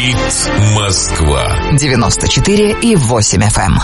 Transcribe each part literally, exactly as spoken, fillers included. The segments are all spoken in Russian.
Говорит Москва. девяносто четыре и восемь эф эм.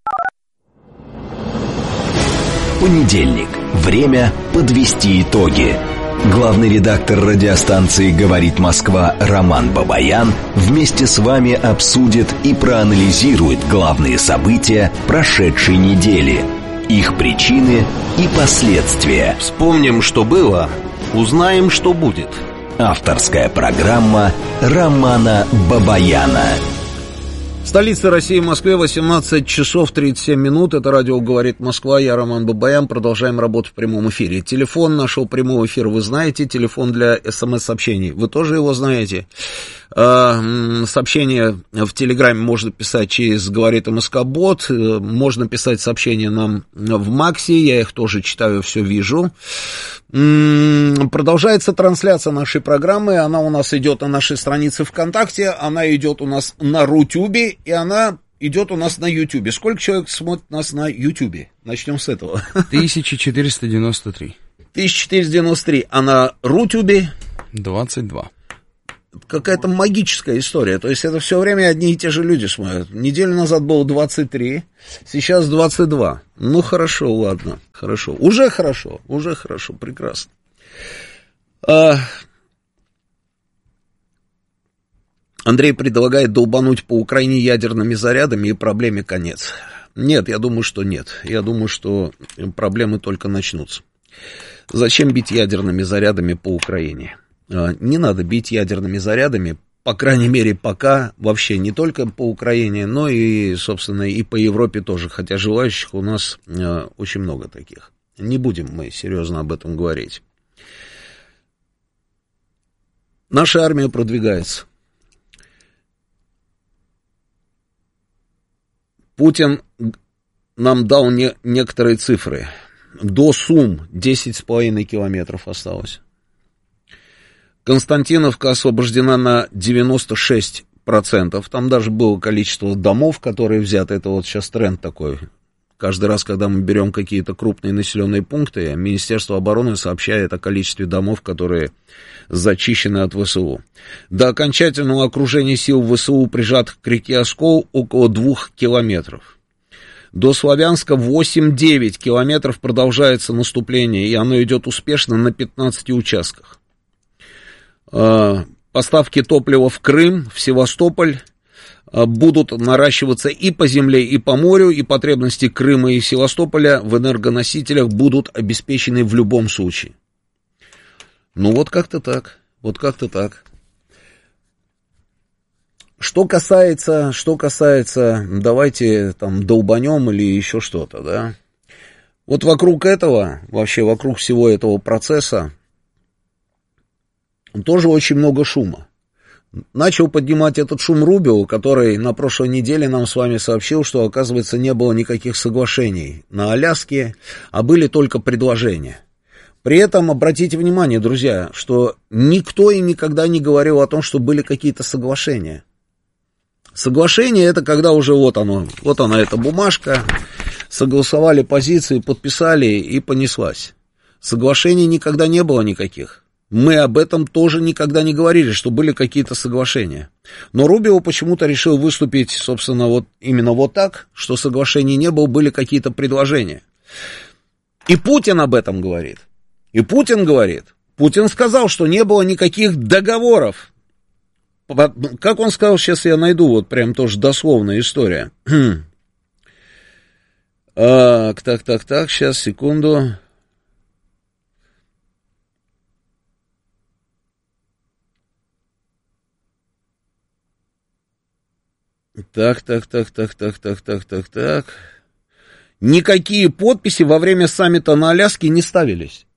Понедельник. Время подвести итоги. Главный редактор радиостанции «Говорит Москва» Роман Бабаян вместе с вами обсудит и проанализирует главные события прошедшей недели, их причины и последствия. Вспомним, что было, узнаем, что будет. Авторская программа Романа Бабаяна. Столица России, Москве, восемнадцать часов тридцать семь минут. Это радио «Говорит Москва». Я Роман Бабаян. Продолжаем работу в прямом эфире. Телефон нашего прямого эфира вы знаете. Телефон для смс-сообщений вы тоже его знаете. Сообщение в Телеграме можно писать через «Говорит МСК-бот». Можно писать сообщения нам в Максе. Я их тоже читаю, все вижу. Продолжается трансляция нашей программы. Она у нас идет на нашей странице ВКонтакте. Она идет у нас на Рутюбе. И она идет у нас на Ютубе. Сколько человек смотрит нас на Ютубе? Начнем с этого. тысяча четыреста девяносто три. тысяча четыреста девяносто три. А на Рутюбе? двадцать два. Какая-то магическая история. То есть это все время одни и те же люди смотрят. Неделю назад было двадцать три, сейчас двадцать два. Ну хорошо, ладно, хорошо. Уже хорошо, уже хорошо, прекрасно. А... Андрей предлагает долбануть по Украине ядерными зарядами, и проблеме конец. Нет, я думаю, что нет. Я думаю, что проблемы только начнутся. Зачем бить ядерными зарядами по Украине? Не надо бить ядерными зарядами, по крайней мере, пока вообще не только по Украине, но и, собственно, и по Европе тоже, хотя желающих у нас очень много таких. Не будем мы серьезно об этом говорить. Наша армия продвигается. Путин нам дал не, некоторые цифры. До Сум десять с половиной километров осталось. Константиновка освобождена на девяносто шесть процентов. Там даже было количество домов, которые взяты. Это вот сейчас тренд такой. Каждый раз, когда мы берем какие-то крупные населенные пункты, Министерство обороны сообщает о количестве домов, которые зачищены от ВСУ. До окончательного окружения сил ВСУ, прижатых к реке Оскол, около двух километров. До Славянска восемь-девять километров продолжается наступление, и оно идет успешно на пятнадцати участках. Поставки топлива в Крым, в Севастополь будут наращиваться и по земле, и по морю, и потребности Крыма и Севастополя в энергоносителях будут обеспечены в любом случае. Ну вот как-то так, вот как-то так. Что касается, что касается, давайте там долбанем или еще что-то, да. Вот вокруг этого, вообще вокруг всего этого процесса тоже очень много шума. Начал поднимать этот шум Рубио, который на прошлой неделе нам с вами сообщил, что, оказывается, не было никаких соглашений на Аляске, а были только предложения. При этом обратите внимание, друзья, что никто и никогда не говорил о том, что были какие-то соглашения. Соглашение — это когда уже вот оно, вот она эта бумажка, согласовали позиции, подписали и понеслась. Соглашений никогда не было никаких. Мы об этом тоже никогда не говорили, что были какие-то соглашения. Но Рубио почему-то решил выступить, собственно, вот именно вот так, что соглашений не было, были какие-то предложения. И Путин об этом говорит. И Путин говорит. Путин сказал, что не было никаких договоров. Как он сказал, сейчас я найду, вот прям тоже дословная история. Так, так, так, так, сейчас, секунду. Так, так, так, так, так, так, так, так, так. Никакие подписи во время саммита на Аляске не ставились.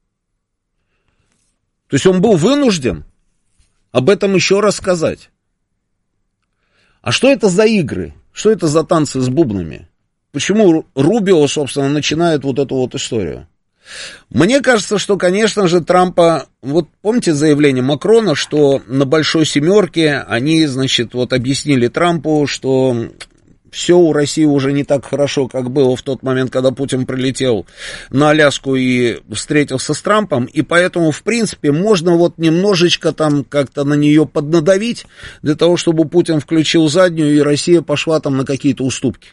То есть он был вынужден об этом еще раз сказать. А что это за игры? Что это за танцы с бубнами? Почему Рубио, собственно, начинает вот эту вот историю? Мне кажется, что, конечно же, Трампа... Вот помните заявление Макрона, что на Большой Семерке они, значит, вот объяснили Трампу, что все у России уже не так хорошо, как было в тот момент, когда Путин прилетел на Аляску и встретился с Трампом, и поэтому, в принципе, можно вот немножечко там как-то на нее поднадавить, для того, чтобы Путин включил заднюю, и Россия пошла там на какие-то уступки.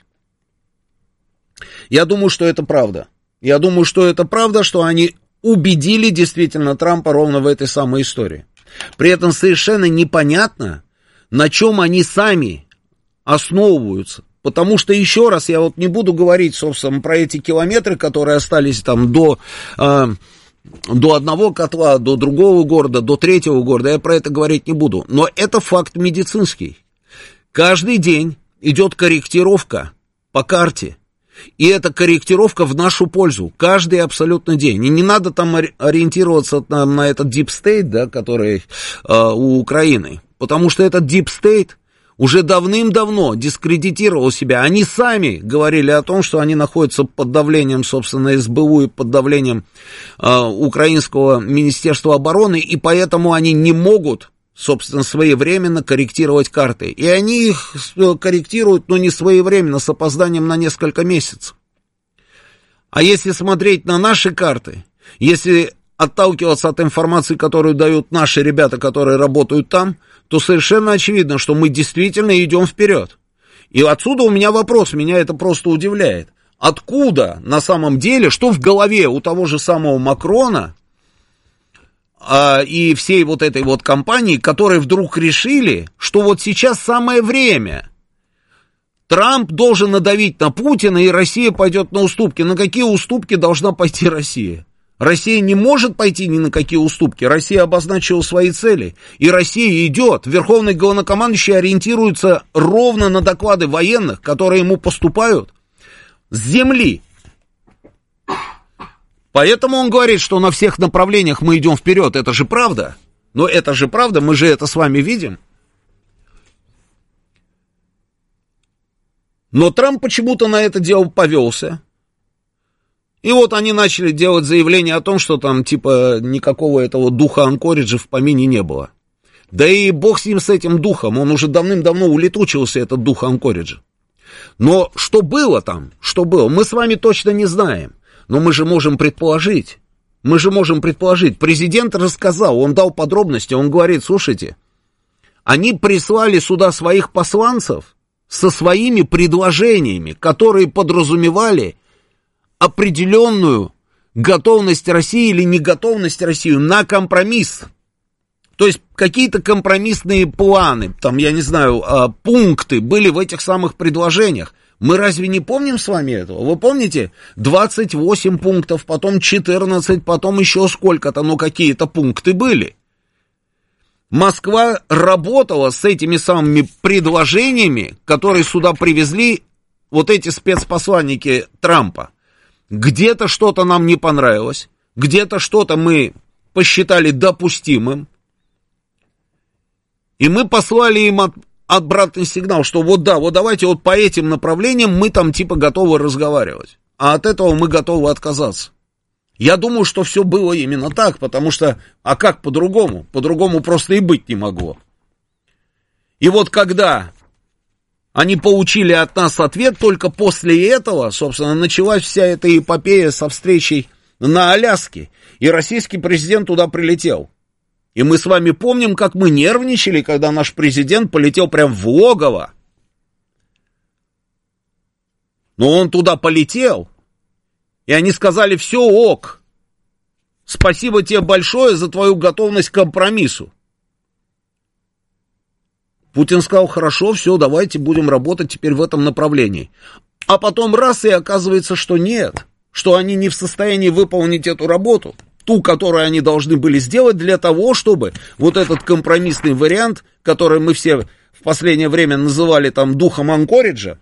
Я думаю, что это правда. Я думаю, что это правда, что они убедили действительно Трампа ровно в этой самой истории. При этом совершенно непонятно, на чем они сами основываются. Потому что, еще раз, я вот не буду говорить, собственно, про эти километры, которые остались там до, э, до одного котла, до другого города, до третьего города, я про это говорить не буду. Но это факт медицинский. Каждый день идет корректировка по карте. И эта корректировка в нашу пользу. Каждый абсолютно день. И не надо там ориентироваться на, на этот deep state, да, который э, у Украины. Потому что этот deep state уже давным-давно дискредитировал себя. Они сами говорили о том, что они находятся под давлением, собственно, эс бэ у и под давлением э, украинского Министерства обороны, и поэтому они не могут, собственно, своевременно корректировать карты. И они их корректируют, но не своевременно, с опозданием на несколько месяцев. А если смотреть на наши карты, если отталкиваться от информации, которую дают наши ребята, которые работают там, то совершенно очевидно, что мы действительно идем вперед. И отсюда у меня вопрос, меня это просто удивляет. Откуда на самом деле, что в голове у того же самого Макрона а, и всей вот этой вот компании, которые вдруг решили, что вот сейчас самое время. Трамп должен надавить на Путина, и Россия пойдет на уступки. На какие уступки должна пойти Россия? Россия не может пойти ни на какие уступки. Россия обозначила свои цели. И Россия идет. Верховный главнокомандующий ориентируется ровно на доклады военных, которые ему поступают с земли. Поэтому он говорит, что на всех направлениях мы идем вперед. Это же правда. Но это же правда, мы же это с вами видим. Но Трамп почему-то на это дело повелся. И вот они начали делать заявление о том, что там типа никакого этого духа Анкориджа в помине не было. Да и бог с ним, с этим духом, он уже давным-давно улетучился, этот дух Анкориджа. Но что было там, что было, мы с вами точно не знаем. Но мы же можем предположить, мы же можем предположить. Президент рассказал, он дал подробности, он говорит, слушайте, они прислали сюда своих посланцев со своими предложениями, которые подразумевали определенную готовность России или неготовность России на компромисс. То есть какие-то компромиссные планы, там, я не знаю, пункты были в этих самых предложениях. Мы разве не помним с вами этого? Вы помните? двадцать восемь пунктов, потом четырнадцать, потом еще сколько-то, но какие-то пункты были. Москва работала с этими самыми предложениями, которые сюда привезли вот эти спецпосланники Трампа. Где-то что-то нам не понравилось, где-то что-то мы посчитали допустимым, и мы послали им от, обратный сигнал, что вот да, вот давайте вот по этим направлениям мы там типа готовы разговаривать, а от этого мы готовы отказаться. Я думаю, что все было именно так, потому что, а как по-другому? По-другому просто и быть не могло. И вот когда они получили от нас ответ, только после этого, собственно, началась вся эта эпопея со встречей на Аляске, и российский президент туда прилетел. И мы с вами помним, как мы нервничали, когда наш президент полетел прям в логово. Но он туда полетел, и они сказали, все ок, спасибо тебе большое за твою готовность к компромиссу. Путин сказал, хорошо, все, давайте будем работать теперь в этом направлении. А потом раз, и оказывается, что нет, что они не в состоянии выполнить эту работу, ту, которую они должны были сделать для того, чтобы вот этот компромиссный вариант, который мы все в последнее время называли там духом Анкориджа,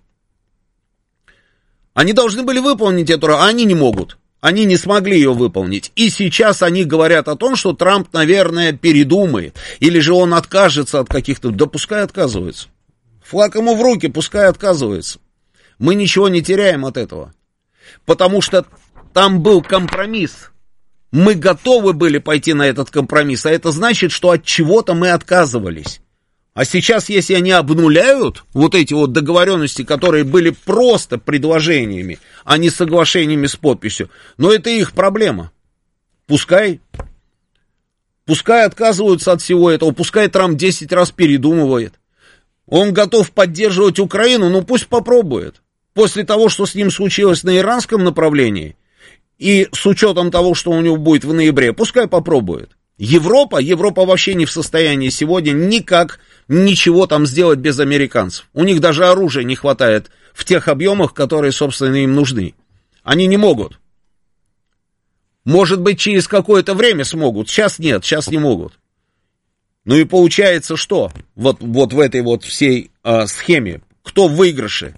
они должны были выполнить эту работу, а они не могут. Они не смогли ее выполнить. И сейчас они говорят о том, что Трамп, наверное, передумает. Или же он откажется от каких-то... Да пускай отказывается. Флаг ему в руки, пускай отказывается. Мы ничего не теряем от этого. Потому что там был компромисс. Мы готовы были пойти на этот компромисс. А это значит, что от чего-то мы отказывались. А сейчас, если они обнуляют вот эти вот договоренности, которые были просто предложениями, а не соглашениями с подписью, но это их проблема. Пускай, пускай отказываются от всего этого, пускай Трамп десять раз передумывает. Он готов поддерживать Украину, ну пусть попробует. После того, что с ним случилось на иранском направлении, и с учетом того, что у него будет в ноябре, пускай попробует. Европа, Европа вообще не в состоянии сегодня никак ничего там сделать без американцев. У них даже оружия не хватает в тех объемах, которые, собственно, им нужны. Они не могут. Может быть, через какое-то время смогут. Сейчас нет, сейчас не могут. Ну и получается, что? Вот, вот в этой вот всей а, схеме. Кто в выигрыше?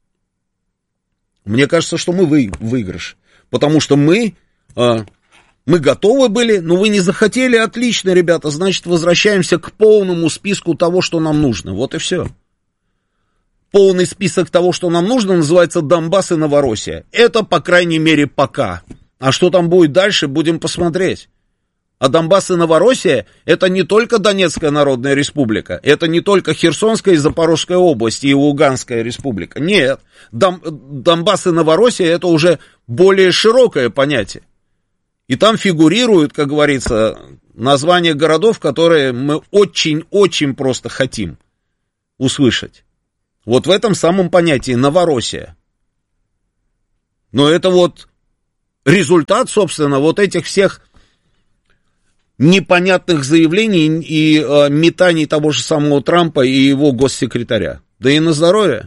Мне кажется, что мы вы, в выигрыше. Потому что мы... А, Мы готовы были, но вы не захотели, отлично, ребята, значит, возвращаемся к полному списку того, что нам нужно, вот и все. Полный список того, что нам нужно, называется Донбасс и Новороссия. Это, по крайней мере, пока. А что там будет дальше, будем посмотреть. А Донбасс и Новороссия, это не только Донецкая Народная Республика, это не только Херсонская и Запорожская области и Луганская Республика. Нет, Дон, Донбасс и Новороссия, это уже более широкое понятие. И там фигурируют, как говорится, названия городов, которые мы очень-очень просто хотим услышать. Вот в этом самом понятии Новороссия. Но это вот результат, собственно, вот этих всех непонятных заявлений и э, метаний того же самого Трампа и его госсекретаря. Да и на здоровье.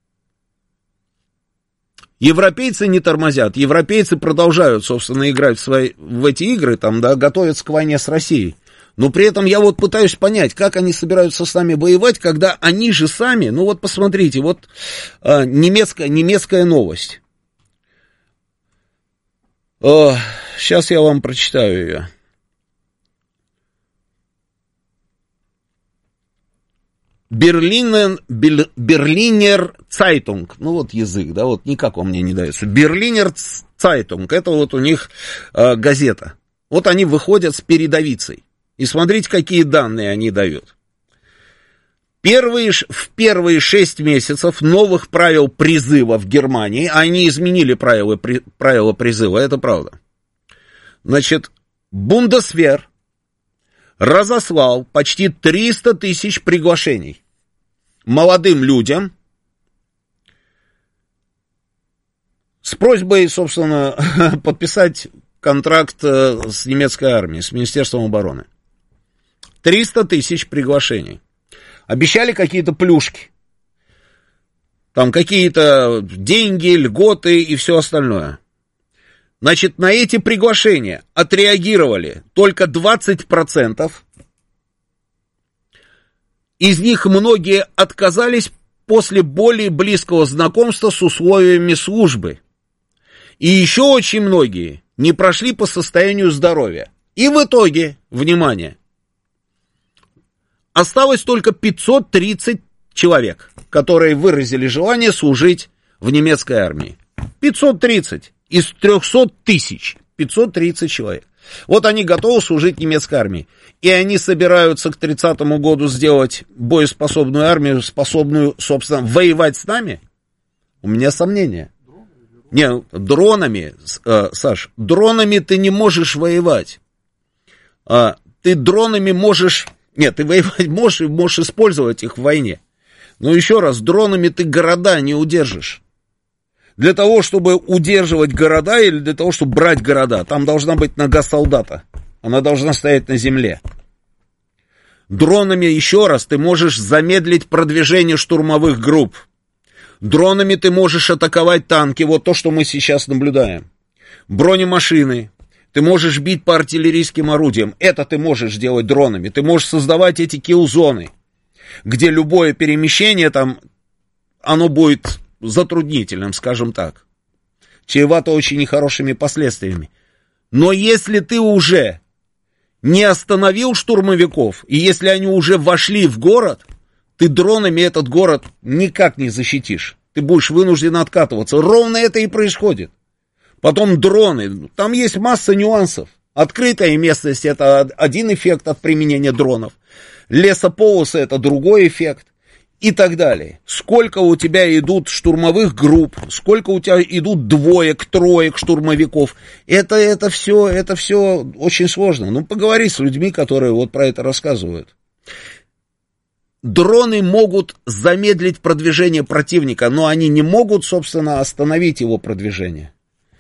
Европейцы не тормозят, европейцы продолжают, собственно, играть в, свои, в эти игры, там, да, готовятся к войне с Россией. Но при этом я вот пытаюсь понять, как они собираются с нами воевать, когда они же сами, ну вот посмотрите, вот э, немецкая, немецкая новость. Э, сейчас я вам прочитаю ее. Берлинер, Берлинер Цайтунг, ну вот язык, да, вот никак он мне не дается. Берлинер Цайтунг, это вот у них э, газета. Вот они выходят с передовицей. И смотрите, какие данные они дают. Первые, в первые шесть месяцев новых правил призыва в Германии, они изменили правила, при, правила призыва, это правда. Значит, Бундесвер разослал почти триста тысяч приглашений молодым людям с просьбой, собственно, подписать контракт с немецкой армией, с Министерством обороны. триста тысяч приглашений. Обещали какие-то плюшки. Там какие-то деньги, льготы и все остальное. Значит, на эти приглашения отреагировали только двадцать процентов. Из них многие отказались после более близкого знакомства с условиями службы. И еще очень многие не прошли по состоянию здоровья. И в итоге, внимание, осталось только пятьсот тридцать человек, которые выразили желание служить в немецкой армии. пятьсот тридцать из трехсот тысяч. пятьсот тридцать человек. Вот они готовы служить немецкой армии. И они собираются к тридцатому году сделать боеспособную армию, способную, собственно, воевать с нами? У меня сомнения. Не, дронами, э, Саш, дронами ты не можешь воевать. А, ты дронами можешь... Нет, ты воевать можешь и можешь использовать их в войне. Но еще раз, дронами ты города не удержишь. Для того, чтобы удерживать города или для того, чтобы брать города, там должна быть нога солдата. Она должна стоять на земле. Дронами, еще раз, ты можешь замедлить продвижение штурмовых групп. Дронами ты можешь атаковать танки, вот то, что мы сейчас наблюдаем. Бронемашины. Ты можешь бить по артиллерийским орудиям. Это ты можешь делать дронами. Ты можешь создавать эти килл-зоны, где любое перемещение там, оно будет затруднительным, скажем так. Чревато очень нехорошими последствиями. Но если ты уже не остановил штурмовиков, и если они уже вошли в город, ты дронами этот город никак не защитишь. Ты будешь вынужден откатываться. Ровно это и происходит. Потом дроны. Там есть масса нюансов. Открытая местность — это один эффект от применения дронов. Лесополосы — это другой эффект. И так далее. Сколько у тебя идут штурмовых групп, сколько у тебя идут двоек, троек штурмовиков. Это, это все, это все очень сложно. Ну, поговори с людьми, которые вот про это рассказывают. Дроны могут замедлить продвижение противника, но они не могут, собственно, остановить его продвижение.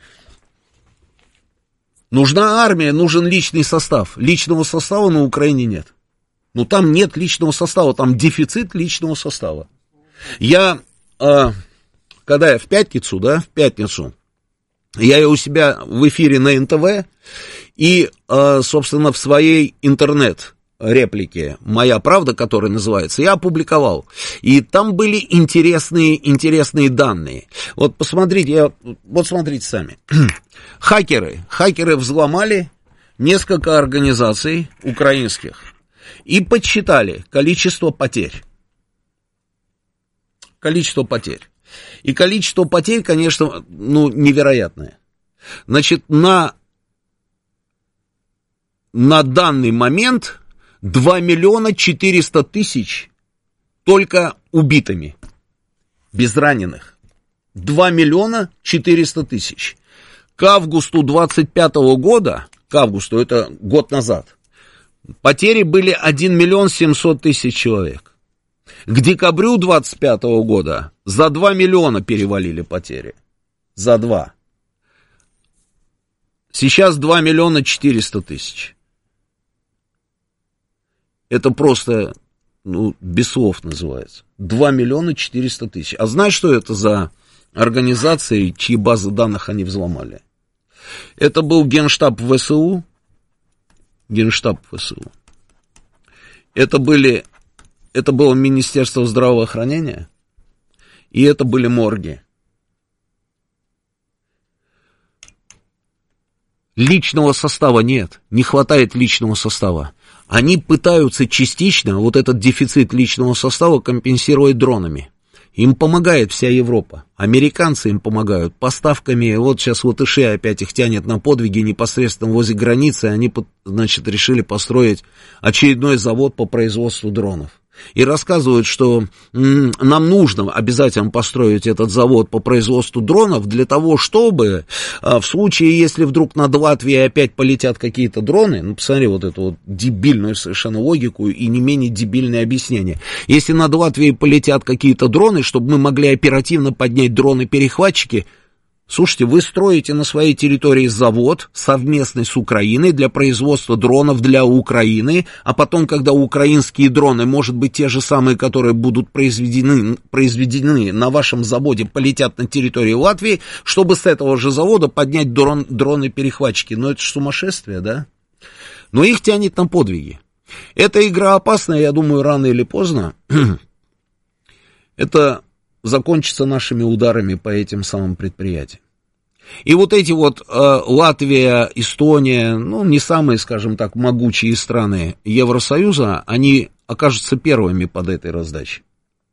Нужна армия, нужен личный состав. Личного состава на Украине нет. Ну, там нет личного состава, там дефицит личного состава. Я, э, когда я в пятницу, да, в пятницу, я у себя в эфире на эн тэ вэ и, э, собственно, в своей интернет-реплике «Моя правда», которая называется, я опубликовал. И там были интересные, интересные данные. Вот посмотрите, я, вот смотрите сами. Хакеры, хакеры взломали несколько организаций украинских. И подсчитали количество потерь. Количество потерь. И количество потерь, конечно, ну, невероятное. Значит, на, на данный момент два миллиона четыреста тысяч только убитыми, без раненых. два миллиона четыреста тысяч. К августу двадцать пятого года, к августу, это год назад, потери были один миллион семьсот тысяч человек. К декабрю двадцать пятого года за два миллиона перевалили потери. За два. Сейчас два миллиона четыреста тысяч. Это просто, ну, без слов называется. два миллиона четыреста тысяч. А знаешь, что это за организации, чьи базы данных они взломали? Это был Генштаб вэ эс у. Генштаб вэ эс у. Это были, это было Министерство здравоохранения, и это были морги. Личного состава нет, не хватает личного состава. Они пытаются частично вот этот дефицит личного состава компенсировать дронами. Им помогает вся Европа. Американцы им помогают поставками. Вот сейчас латыши опять их тянет на подвиги непосредственно возле границы. Они, значит, решили построить очередной завод по производству дронов. И рассказывают, что м, нам нужно обязательно построить этот завод по производству дронов для того, чтобы а, в случае, если вдруг над Латвией опять полетят какие-то дроны, ну, посмотри вот эту вот дебильную совершенно логику и не менее дебильное объяснение. Если над Латвией полетят какие-то дроны, чтобы мы могли оперативно поднять дроны-перехватчики, слушайте, вы строите на своей территории завод совместный с Украиной для производства дронов для Украины, а потом, когда украинские дроны, может быть, те же самые, которые будут произведены, произведены на вашем заводе, полетят на территории Латвии, чтобы с этого же завода поднять дрон, дроны-перехватчики. Ну, это же сумасшествие, да? Но их тянет на подвиги. Эта игра опасная, я думаю, рано или поздно это закончится нашими ударами по этим самым предприятиям. И вот эти вот э, Латвия, Эстония, ну, не самые, скажем так, могучие страны Евросоюза, они окажутся первыми под этой раздачей.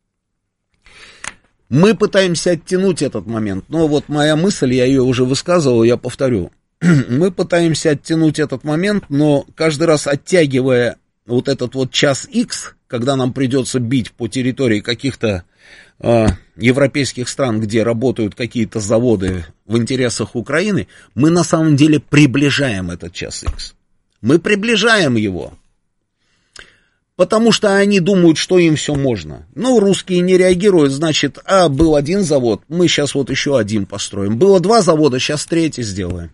Мы пытаемся оттянуть этот момент, но вот моя мысль, я ее уже высказывал, я повторю. Мы пытаемся оттянуть этот момент, но каждый раз оттягивая вот этот вот час Х, когда нам придется бить по территории каких-то э, европейских стран, где работают какие-то заводы в интересах Украины, мы на самом деле приближаем этот час Х. Мы приближаем его. Потому что они думают, что им все можно. Ну, русские не реагируют, значит, а, был один завод, мы сейчас вот еще один построим. Было два завода, сейчас третий сделаем.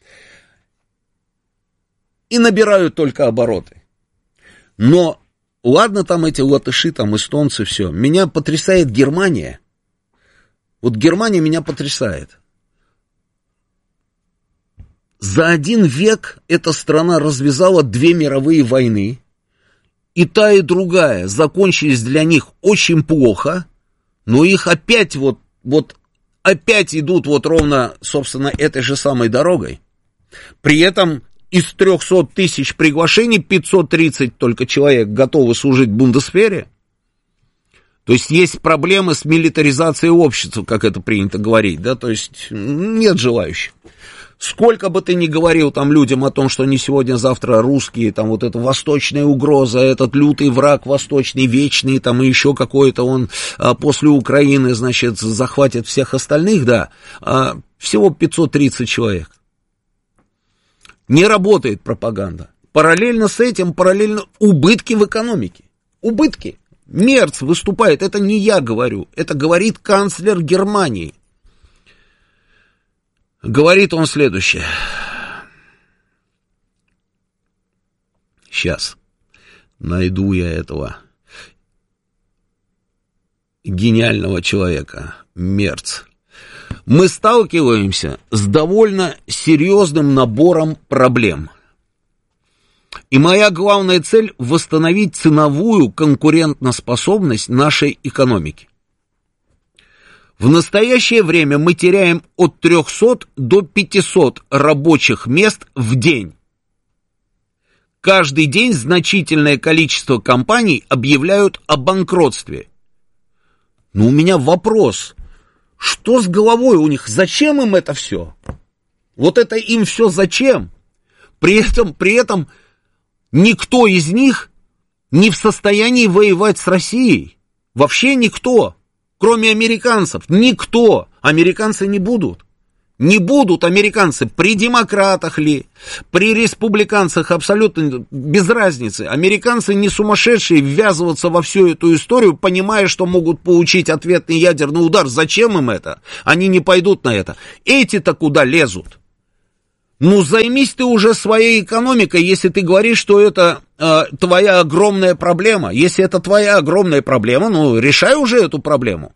И набирают только обороты. Но, ладно, там эти латыши, там эстонцы, все. Меня потрясает Германия. Вот Германия меня потрясает. За один век эта страна развязала две мировые войны. И та, и другая закончились для них очень плохо. Но их опять вот, вот, опять идут вот ровно, собственно, этой же самой дорогой. При этом из трехсот тысяч приглашений пятьсот тридцать только человек готовы служить в Бундесвере. То есть есть проблемы с милитаризацией общества, как это принято говорить, да, то есть нет желающих. Сколько бы ты ни говорил там людям о том, что они сегодня-завтра русские, там вот эта восточная угроза, этот лютый враг восточный, вечный, там и еще какой-то он а, после Украины, значит, захватит всех остальных, да, а, всего пятьсот тридцать человек. Не работает пропаганда. Параллельно с этим, параллельно убытки в экономике. Убытки. Мерц выступает, это не я говорю, это говорит канцлер Германии. Говорит он следующее. Сейчас найду я этого гениального человека, Мерц. Мы сталкиваемся с довольно серьезным набором проблем. И моя главная цель – восстановить ценовую конкурентоспособность нашей экономики. В настоящее время мы теряем от трехсот до пятисот рабочих мест в день. Каждый день значительное количество компаний объявляют о банкротстве. Но у меня вопрос, что с головой у них, зачем им это все? Вот это им все зачем? При этом, при этом никто из них не в состоянии воевать с Россией. Вообще никто. Кроме американцев, никто. Американцы не будут. Не будут американцы при демократах ли, при республиканцах, абсолютно без разницы. Американцы не сумасшедшие ввязываться во всю эту историю, понимая, что могут получить ответный ядерный удар. Зачем им это? Они не пойдут на это. Эти-то куда лезут? Ну, займись ты уже своей экономикой, если ты говоришь, что это э, твоя огромная проблема. Если это твоя огромная проблема, ну, решай уже эту проблему.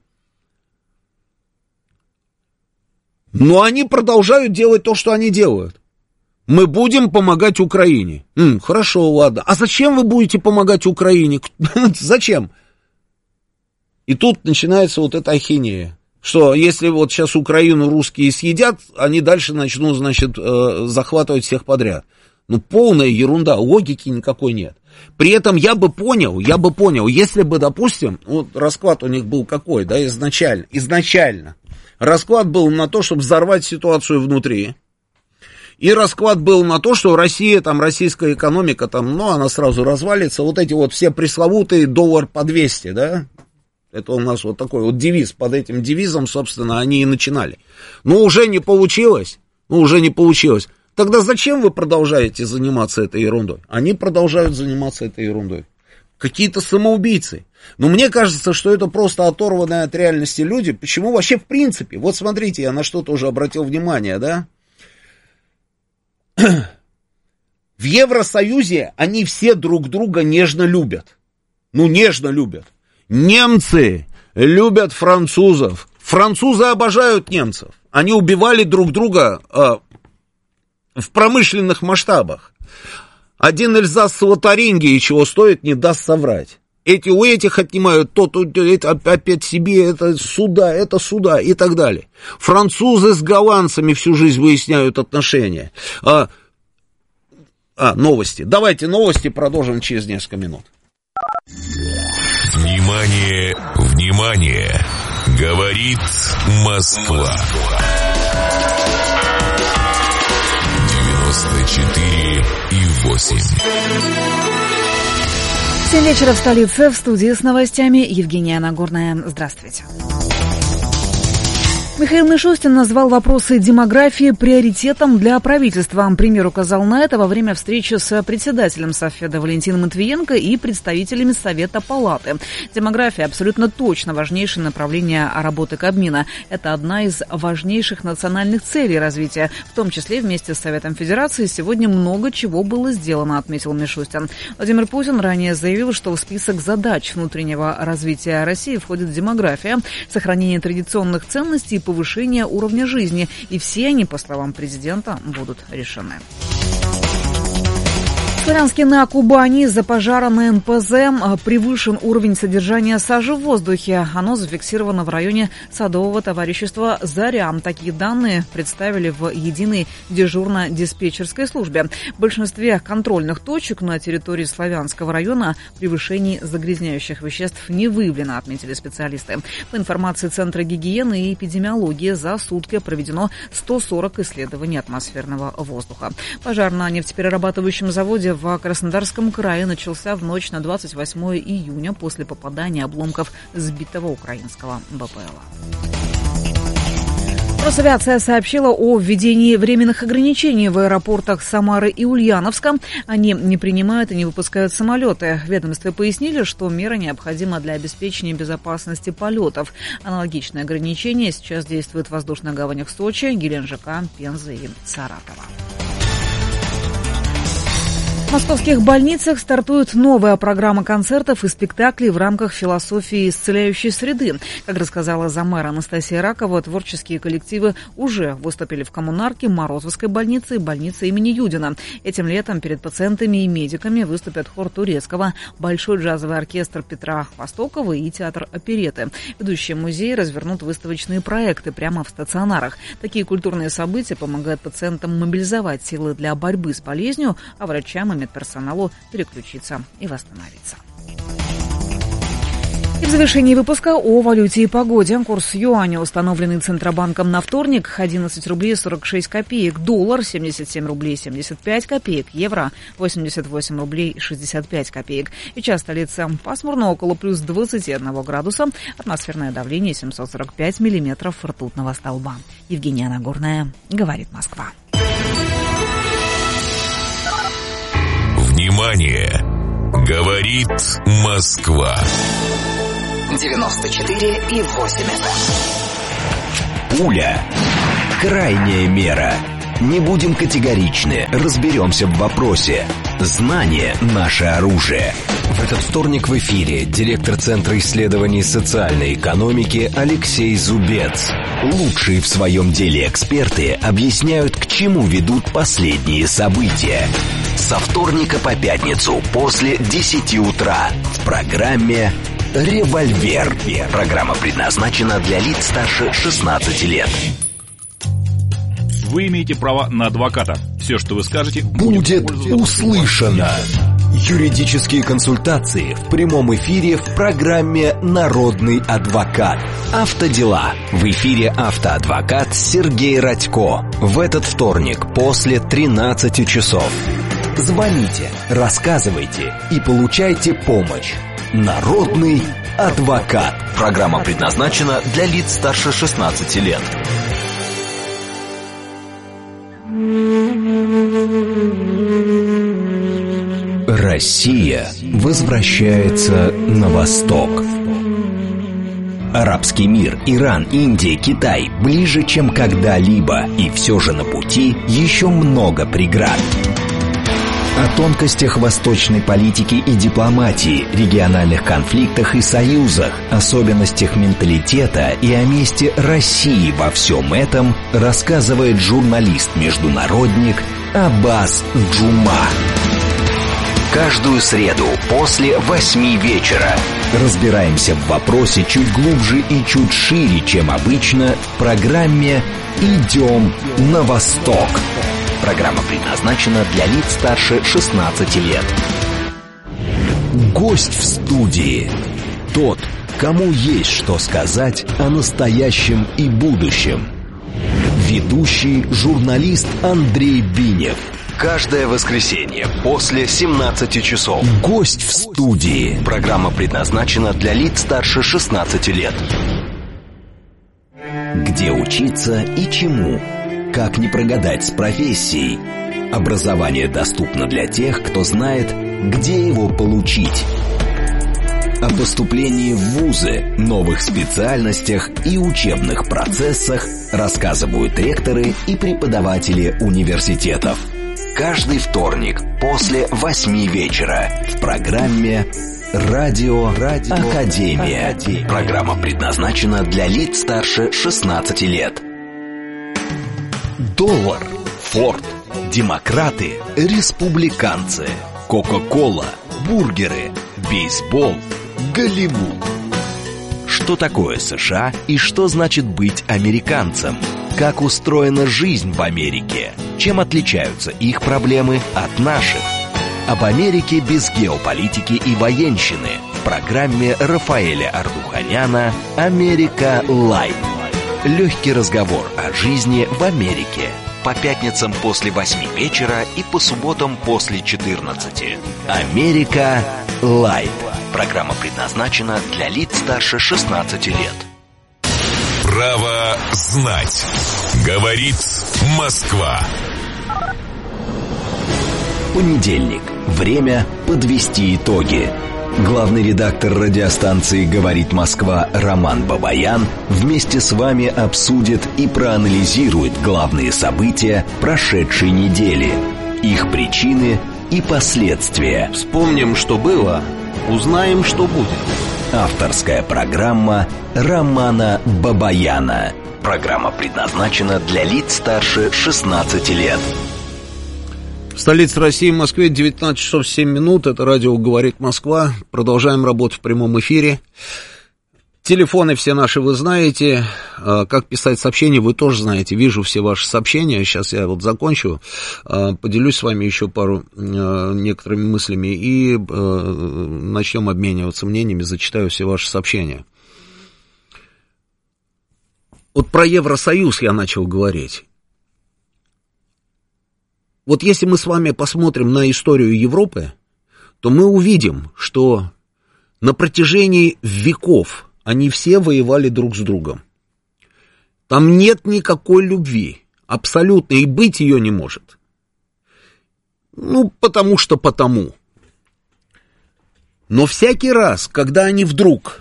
Но они продолжают делать то, что они делают. Мы будем помогать Украине. М, хорошо, ладно. А зачем вы будете помогать Украине? Зачем? И тут начинается вот эта ахинея. Что если вот сейчас Украину русские съедят, они дальше начнут, значит, э, захватывать всех подряд. Ну, полная ерунда, логики никакой нет. При этом я бы понял, я бы понял, если бы, допустим, вот расклад у них был какой, да, изначально, изначально. Расклад был на то, чтобы взорвать ситуацию внутри. И расклад был на то, что Россия, там, российская экономика, там, ну, она сразу развалится. Вот эти вот все пресловутые доллар по двести, да. Это у нас вот такой вот девиз, под этим девизом, собственно, они и начинали. Но уже не получилось, ну, уже не получилось. Тогда зачем вы продолжаете заниматься этой ерундой? Они продолжают заниматься этой ерундой. Какие-то самоубийцы. Но мне кажется, что это просто оторванные от реальности люди. Почему вообще в принципе? Вот смотрите, я на что-то уже обратил внимание, да? В Евросоюзе они все друг друга нежно любят. Ну, нежно любят. Немцы любят французов. Французы обожают немцев. Они убивали друг друга э, в промышленных масштабах. Один Эльзас Лотарингии, чего стоит, не даст соврать. Эти у этих отнимают, тот это, опять себе, это суда, это суда и так далее. Французы с голландцами всю жизнь выясняют отношения. А, а новости. Давайте новости продолжим через несколько минут. Внимание, внимание! Говорит Москва. девяносто четыре и восемь. Семь вечера в столице, в студии с новостями Евгения Нагорная. Здравствуйте. Михаил Мишустин назвал вопросы демографии приоритетом для правительства. Премьер указал на это во время встречи с председателем Совфеда Валентином Матвиенко и представителями Совета Палаты. Демография абсолютно точно важнейшее направление работы Кабмина. Это одна из важнейших национальных целей развития. В том числе вместе с Советом Федерации сегодня много чего было сделано, отметил Мишустин. Владимир Путин ранее заявил, что в список задач внутреннего развития России входит демография, сохранение традиционных ценностей и повышение уровня жизни, и все они, по словам президента, будут решены. Славянске на Кубани из-за пожара на эн пэ зэ превышен уровень содержания сажи в воздухе. Оно зафиксировано в районе садового товарищества «Заря». Такие данные представили в единой дежурно-диспетчерской службе. В большинстве контрольных точек на территории Славянского района превышений загрязняющих веществ не выявлено, отметили специалисты. По информации Центра гигиены и эпидемиологии, за сутки проведено сто сорок исследований атмосферного воздуха. Пожар на нефтеперерабатывающем заводе в Краснодарском крае начался в ночь на двадцать восьмое июня после попадания обломков сбитого украинского бэ пэ эл. Росавиация сообщила о введении временных ограничений в аэропортах Самары и Ульяновска. Они не принимают и не выпускают самолеты. В ведомстве пояснили, что мера необходима для обеспечения безопасности полетов. Аналогичные ограничения сейчас действуют в воздушных гаванях Сочи, Геленджика, Пензы и Саратова. В московских больницах стартует новая программа концертов и спектаклей в рамках философии исцеляющей среды. Как рассказала заммэра Анастасия Ракова, творческие коллективы уже выступили в Коммунарке, Морозовской больнице и больнице имени Юдина. Этим летом перед пациентами и медиками выступят хор Турецкого, Большой джазовый оркестр Петра Востокова и театр оперетты. Ведущие музеи развернут выставочные проекты прямо в стационарах. Такие культурные события помогают пациентам мобилизовать силы для борьбы с болезнью, а врачам и медперсоналу переключиться и восстановиться. И в завершении выпуска о валюте и погоде. Курс юаня, установленный Центробанком на вторник, одиннадцать рублей сорок шесть копеек. Доллар семьдесят семь рублей семьдесят пять копеек. Евро восемьдесят восемь рублей шестьдесят пять копеек. Сейчас столица пасмурно, около плюс двадцати одного градуса. Атмосферное давление семьсот сорок пять миллиметров ртутного столба. Евгения Нагорная, говорит Москва. Внимание! Говорит Москва. девяносто четыре и восемь эф эм. Пуля. Крайняя мера. Не будем категоричны, разберемся в вопросе. Знание – наше оружие. В этот вторник в эфире директор Центра исследований социальной экономики Алексей Зубец. Лучшие в своем деле эксперты объясняют, к чему ведут последние события. Со вторника по пятницу после десяти утра в программе «Револьвер». Программа предназначена для лиц старше шестнадцати лет. Вы имеете право на адвоката. Все, что вы скажете, будет услышано. Юридические консультации в прямом эфире в программе «Народный адвокат». Автодела. В эфире автоадвокат Сергей Радько. В этот вторник после тринадцати часов. Звоните, рассказывайте и получайте помощь. Народный адвокат. Программа предназначена для лиц старше шестнадцати лет. Россия возвращается на восток. Арабский мир, Иран, Индия, Китай ближе, чем когда-либо, и все же на пути еще много преград. О тонкостях восточной политики и дипломатии, региональных конфликтах и союзах, особенностях менталитета и о месте России во всем этом рассказывает журналист-международник Аббас Джума. Каждую среду после восьми вечера разбираемся в вопросе чуть глубже и чуть шире, чем обычно, в программе «Идем на восток». Программа предназначена для лиц старше шестнадцати лет. Гость в студии. Тот, кому есть что сказать о настоящем и будущем. Ведущий журналист Андрей Бинев. Каждое воскресенье после семнадцати часов. Гость в студии. Программа предназначена для лиц старше шестнадцати лет. Где учиться и чему? Как не прогадать с профессией? Образование доступно для тех, кто знает, где его получить. О поступлении в вузы, новых специальностях и учебных процессах рассказывают ректоры и преподаватели университетов. Каждый вторник после восьми вечера в программе «Радио, Радио Академия». Академия. Программа предназначена для лиц старше шестнадцати лет. Доллар, Форд, демократы, республиканцы. Кока-кола, бургеры, бейсбол, Голливуд. Что такое США и что значит быть американцем? Как устроена жизнь в Америке? Чем отличаются их проблемы от наших? Об Америке без геополитики и военщины в программе Рафаэля Ардуханяна «Америка Лайт». Легкий разговор о жизни в Америке. По пятницам после восьми вечера и по субботам после четырнадцати. «Америка Лайт». Программа предназначена для лиц старше шестнадцати лет. Право знать. Говорит Москва. Понедельник. Время подвести итоги. Главный редактор радиостанции «Говорит Москва» Роман Бабаян вместе с вами обсудит и проанализирует главные события прошедшей недели, их причины и последствия. Вспомним, что было, узнаем, что будет. Авторская программа Романа Бабаяна. Программа предназначена для лиц старше шестнадцати лет. В столице России, Москве, девятнадцать часов семь минут. Это радио «Говорит Москва». Продолжаем работу в прямом эфире. Телефоны все наши вы знаете. Как писать сообщения, вы тоже знаете. Вижу все ваши сообщения. Сейчас я вот закончу. Поделюсь с вами еще пару некоторыми мыслями. И начнем обмениваться мнениями. Зачитаю все ваши сообщения. Вот про Евросоюз я начал говорить. Вот если мы с вами посмотрим на историю Европы, то мы увидим, что на протяжении веков они все воевали друг с другом. Там нет никакой любви, абсолютно, и быть ее не может. Ну, потому что потому. Но всякий раз, когда они вдруг,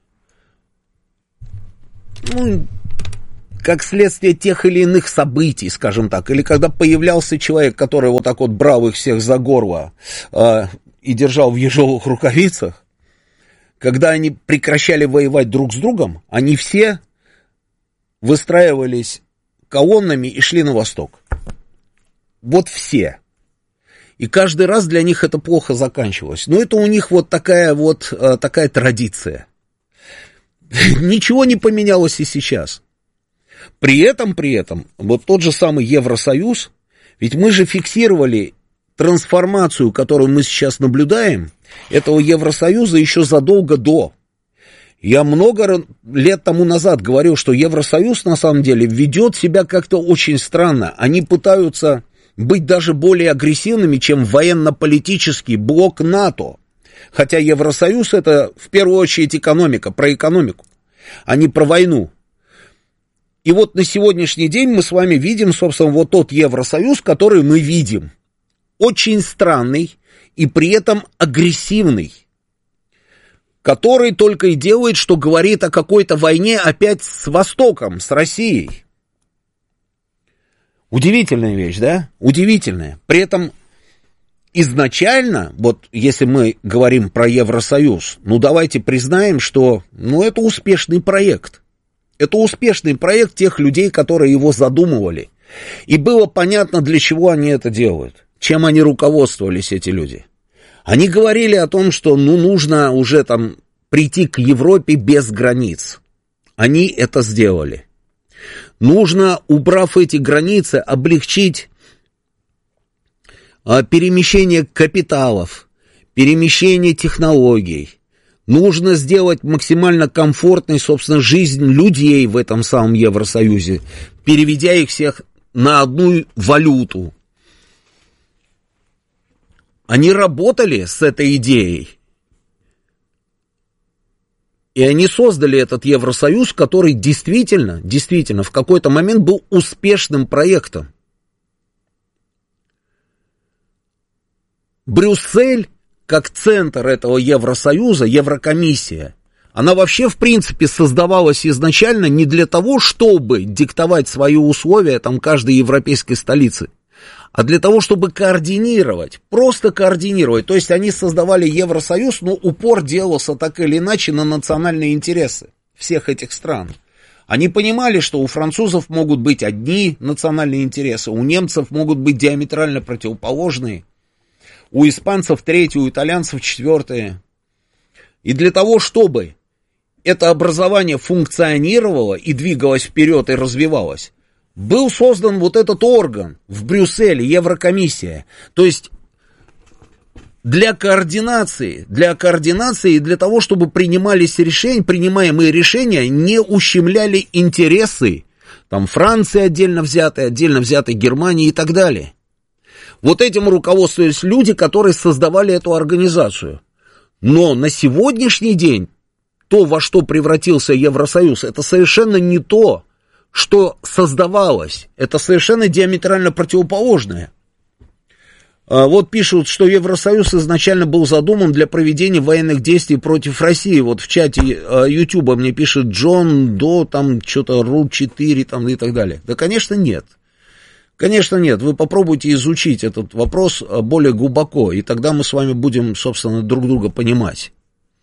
ну, как следствие тех или иных событий, скажем так, или когда появлялся человек, который вот так вот брал их всех за горло э, и держал в ежовых рукавицах, когда они прекращали воевать друг с другом, они все выстраивались колоннами и шли на восток. Вот все. И каждый раз для них это плохо заканчивалось. Но это у них вот такая вот э, такая традиция. Ничего не поменялось и сейчас. При этом, при этом, вот тот же самый Евросоюз, ведь мы же фиксировали трансформацию, которую мы сейчас наблюдаем, этого Евросоюза еще задолго до. Я много лет тому назад говорил, что Евросоюз на самом деле ведет себя как-то очень странно. Они пытаются быть даже более агрессивными, чем военно-политический блок НАТО. Хотя Евросоюз это в первую очередь экономика, про экономику, а не про войну. И вот на сегодняшний день мы с вами видим, собственно, вот тот Евросоюз, который мы видим. Очень странный и при этом агрессивный. Который только и делает, что говорит о какой-то войне опять с Востоком, с Россией. Удивительная вещь, да? Удивительная. При этом изначально, вот если мы говорим про Евросоюз, ну давайте признаем, что ну, это успешный проект. Это успешный проект тех людей, которые его задумывали. И было понятно, для чего они это делают. Чем они руководствовались, эти люди. Они говорили о том, что ну, нужно уже там прийти к Европе без границ. Они это сделали. Нужно, убрав эти границы, облегчить а, перемещение капиталов, перемещение технологий. Нужно сделать максимально комфортной, собственно, жизнь людей в этом самом Евросоюзе, переведя их всех на одну валюту. Они работали с этой идеей. И они создали этот Евросоюз, который действительно, действительно в какой-то момент был успешным проектом. Брюссель, как центр этого Евросоюза, Еврокомиссия, она вообще, в принципе, создавалась изначально не для того, чтобы диктовать свои условия там каждой европейской столице, а для того, чтобы координировать, просто координировать. То есть они создавали Евросоюз, но упор делался так или иначе на национальные интересы всех этих стран. Они понимали, что у французов могут быть одни национальные интересы, у немцев могут быть диаметрально противоположные. у испанцев третье, у итальянцев четвертое. И для того, чтобы это образование функционировало и двигалось вперед и развивалось, был создан вот этот орган в Брюсселе, Еврокомиссия. То есть для координации, для координации и для того, чтобы принимались решения, принимаемые решения не ущемляли интересы там Франции отдельно взятой, отдельно взятой Германии и так далее. Вот этим руководствуются люди, которые создавали эту организацию. Но на сегодняшний день то, во что превратился Евросоюз, это совершенно не то, что создавалось. Это совершенно диаметрально противоположное. Вот пишут, что Евросоюз изначально был задуман для проведения военных действий против России. Вот в чате Ютуба мне пишет Джон До, там что-то Ру четыре там, и так далее. Да, конечно, нет. Конечно, нет. Вы попробуйте изучить этот вопрос более глубоко, и тогда мы с вами будем, собственно, друг друга понимать.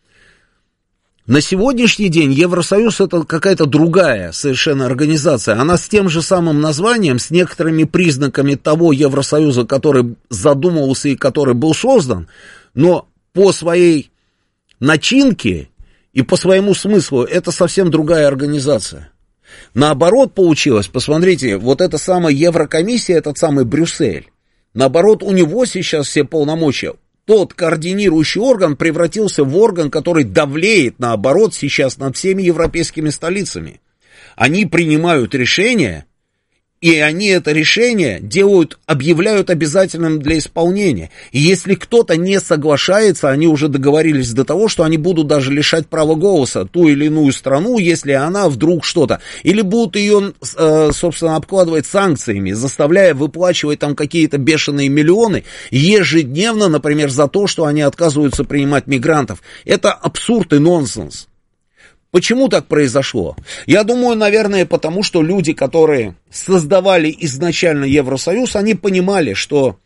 На сегодняшний день Евросоюз это какая-то другая совершенно организация. Она с тем же самым названием, с некоторыми признаками того Евросоюза, который задумывался и который был создан, но по своей начинке и по своему смыслу это совсем другая организация. Наоборот получилось, посмотрите, вот эта самая Еврокомиссия, этот самый Брюссель, наоборот, у него сейчас все полномочия. Тот координирующий орган превратился в орган, который давлеет, наоборот, сейчас над всеми европейскими столицами. Они принимают решения, и они это решение делают, объявляют обязательным для исполнения. И если кто-то не соглашается, они уже договорились до того, что они будут даже лишать права голоса ту или иную страну, если она вдруг что-то. Или будут ее, собственно, обкладывать санкциями, заставляя выплачивать там какие-то бешеные миллионы ежедневно, например, за то, что они отказываются принимать мигрантов. Это абсурд и нонсенс. Почему так произошло? Я думаю, наверное, потому что люди, которые создавали изначально Евросоюз, они понимали, что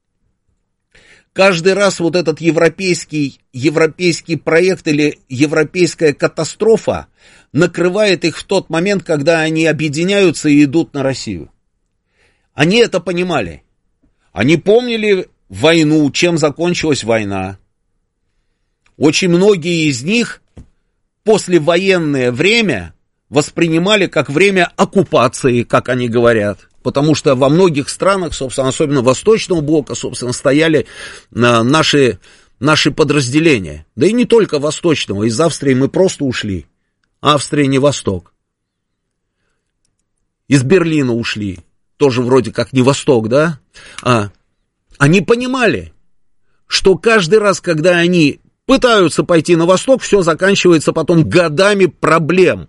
каждый раз вот этот европейский, европейский проект или европейская катастрофа накрывает их в тот момент, когда они объединяются и идут на Россию. Они это понимали. Они помнили войну, чем закончилась война. Очень многие из них послевоенное время воспринимали как время оккупации, как они говорят. Потому что во многих странах, собственно, особенно Восточного блока, собственно, стояли наши, наши подразделения. Да и не только Восточного, из Австрии мы просто ушли. Австрия не Восток. Из Берлина ушли. Тоже вроде как не Восток, да? А, они понимали, что каждый раз, когда они пытаются пойти на восток, все заканчивается потом годами проблем,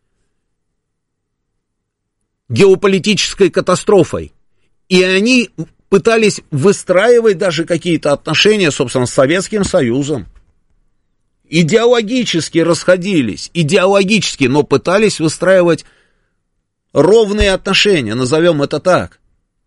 геополитической катастрофой. И они пытались выстраивать даже какие-то отношения, собственно, с Советским Союзом. Идеологически расходились, идеологически, но пытались выстраивать ровные отношения, назовем это так.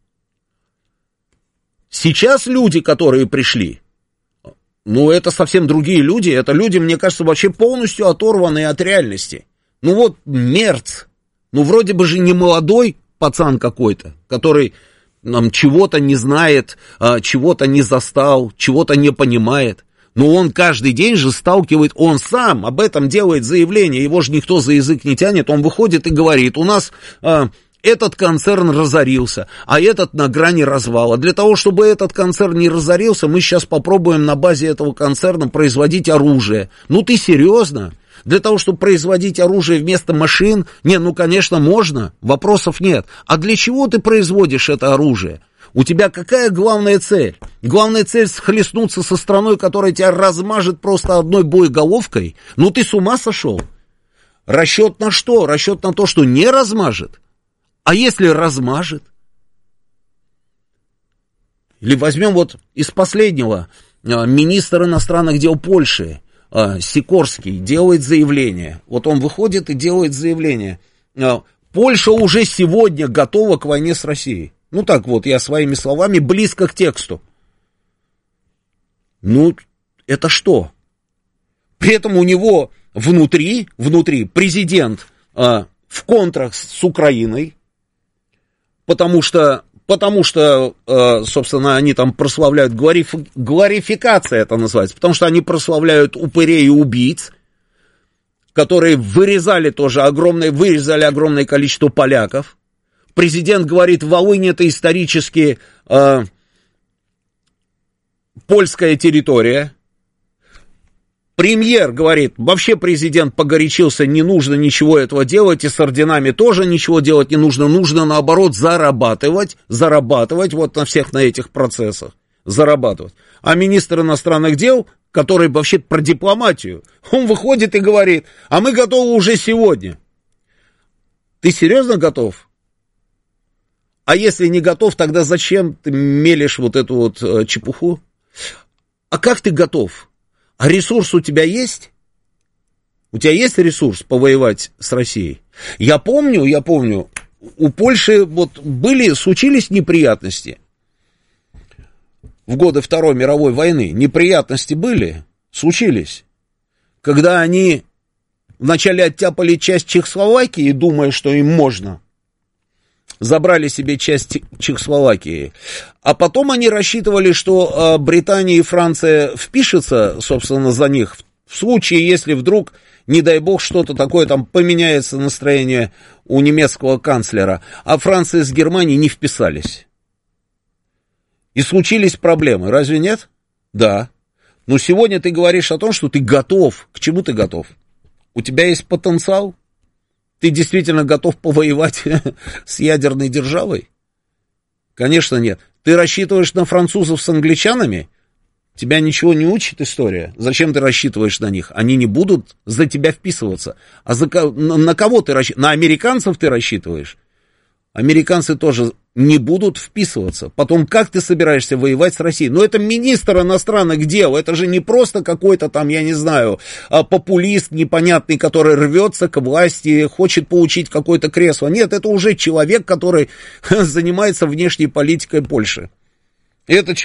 Сейчас люди, которые пришли, ну, это совсем другие люди, это люди, мне кажется, вообще полностью оторванные от реальности. Ну, вот Мерц, ну, вроде бы же не молодой пацан какой-то, который нам чего-то не знает, чего-то не застал, чего-то не понимает. Но он каждый день же сталкивает, он сам об этом делает заявление, его же никто за язык не тянет, он выходит и говорит, у нас... этот концерн разорился, а этот на грани развала. Для того, чтобы этот концерн не разорился, мы сейчас попробуем на базе этого концерна производить оружие. Ну ты серьезно? Для того, чтобы производить оружие вместо машин? Не, ну конечно можно, вопросов нет. А для чего ты производишь это оружие? У тебя какая главная цель? Главная цель схлестнуться со страной, которая тебя размажет просто одной боеголовкой? Ну ты с ума сошел? Расчет на что? Расчет на то, что не размажет? А если размажет? Или возьмем вот из последнего, министр иностранных дел Польши, Сикорский, делает заявление. Вот он выходит и делает заявление. Польша уже сегодня готова к войне с Россией. Ну так вот, я своими словами, близко к тексту. Ну, это что? При этом у него внутри, внутри президент в контрах с Украиной, потому что потому что, собственно, они там прославляют, глорифи... глорификация это называется, потому что они прославляют упырей и убийц, которые вырезали тоже огромное, вырезали огромное количество поляков. Президент говорит, Волынь это исторически э, польская территория. Премьер говорит, вообще президент погорячился, не нужно ничего этого делать, и с орденами тоже ничего делать не нужно, нужно наоборот зарабатывать, зарабатывать вот на всех на этих процессах, зарабатывать. А министр иностранных дел, который вообще про дипломатию, он выходит и говорит, а мы готовы уже сегодня. Ты серьезно готов? А если не готов, тогда зачем ты мелешь вот эту вот э, чепуху? А как ты готов? А ресурс у тебя есть? У тебя есть ресурс повоевать с Россией? Я помню, я помню, у Польши вот были, случились неприятности. В годы Второй мировой войны неприятности были, случились. Когда они вначале оттяпали часть Чехословакии, думая, что им можно, забрали себе часть Чехословакии, а потом они рассчитывали, что Британия и Франция впишутся, собственно, за них, в случае, если вдруг, не дай бог, что-то такое там поменяется настроение у немецкого канцлера, а Франция с Германией не вписались. И случились проблемы, разве нет? Да. Но сегодня ты говоришь о том, что ты готов. К чему ты готов? У тебя есть потенциал? Ты действительно готов повоевать с ядерной державой? Конечно, нет. Ты рассчитываешь на французов с англичанами? Тебя ничего не учит история. Зачем ты рассчитываешь на них? Они не будут за тебя вписываться. А за, на, на кого ты рассчитываешь? На американцев ты рассчитываешь? Американцы тоже не будут вписываться. Потом, как ты собираешься воевать с Россией? Ну, это министр иностранных дел, это же не просто какой-то там, я не знаю, популист непонятный, который рвется к власти, хочет получить какое-то кресло. Нет, это уже человек, который занимается внешней политикой Польши. Это